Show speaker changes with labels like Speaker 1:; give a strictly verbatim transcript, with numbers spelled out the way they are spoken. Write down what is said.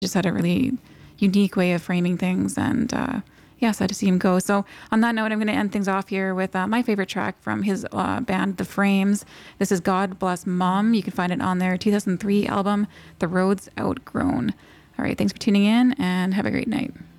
Speaker 1: just had a really unique way of framing things, and uh, yeah, sad to see him go. So on that note, I'm going to end things off here with uh, my favorite track from his uh, band, The Frames. This is God Bless Mom. You can find it on their two thousand three album, The Road's Outgrown. All right, thanks for tuning in, and have a great night.